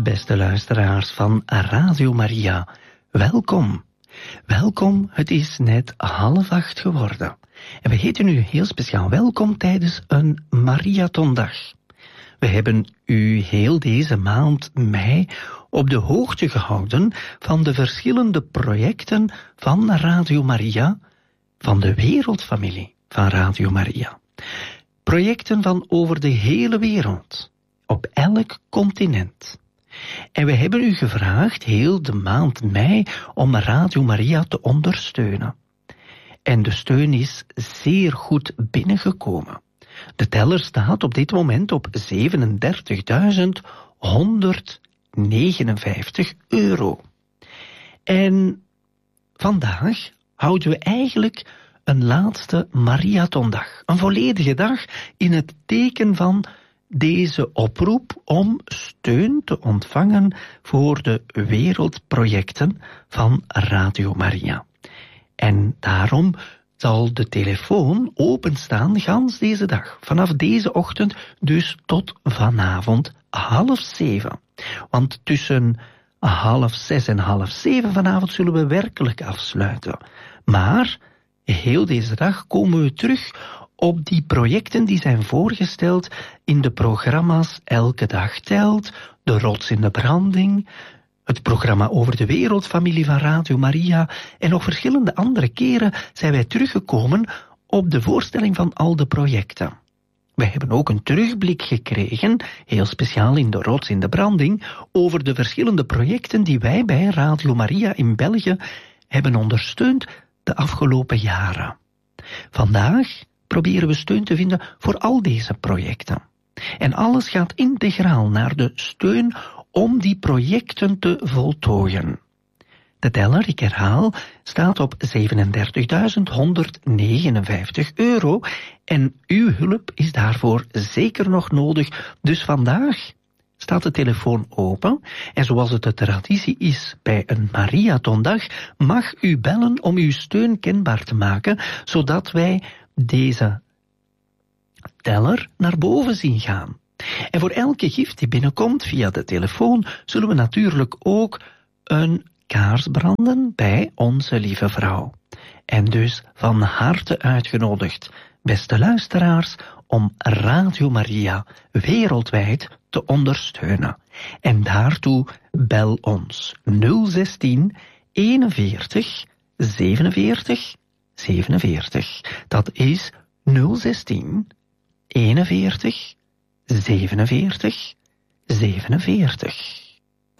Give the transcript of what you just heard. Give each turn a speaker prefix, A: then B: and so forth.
A: Beste luisteraars van Radio Maria, welkom. Welkom, het is net 7:30 geworden. En we heten u heel speciaal welkom tijdens een Mariathondag. We hebben u heel deze maand mei op de hoogte gehouden van de verschillende projecten van Radio Maria, van de wereldfamilie van Radio Maria. Projecten van over de hele wereld, op elk continent. En we hebben u gevraagd heel de maand mei om Radio Maria te ondersteunen. En de steun is zeer goed binnengekomen. De teller staat op dit moment op €37.159. En vandaag houden we eigenlijk een laatste Mariathondag. Een volledige dag in het teken van deze oproep om steun te ontvangen voor de wereldprojecten van Radio Maria. En daarom zal de telefoon openstaan gans deze dag. Vanaf deze ochtend dus tot vanavond 6:30. Want tussen 6:30 en 6:30 vanavond zullen we werkelijk afsluiten. Maar heel deze dag komen we terug op die projecten die zijn voorgesteld in de programma's Elke Dag Telt, De Rots in de Branding, het programma over de wereldfamilie van Radio Maria en nog verschillende andere keren zijn wij teruggekomen op de voorstelling van al de projecten. We hebben ook een terugblik gekregen, heel speciaal in De Rots in de Branding, over de verschillende projecten die wij bij Radio Maria in België hebben ondersteund de afgelopen jaren. Vandaag proberen we steun te vinden voor al deze projecten. En alles gaat integraal naar de steun om die projecten te voltooien. De teller, ik herhaal, staat op €37.159 en uw hulp is daarvoor zeker nog nodig. Dus vandaag staat de telefoon open en zoals het de traditie is bij een Mariathondag, mag u bellen om uw steun kenbaar te maken, zodat wij deze teller naar boven zien gaan. En voor elke gift die binnenkomt via de telefoon zullen we natuurlijk ook een kaars branden bij Onze Lieve Vrouw. En dus van harte uitgenodigd, beste luisteraars, om Radio Maria wereldwijd te ondersteunen. En daartoe bel ons 016 41 47 47. Dat is 016 41 47 47.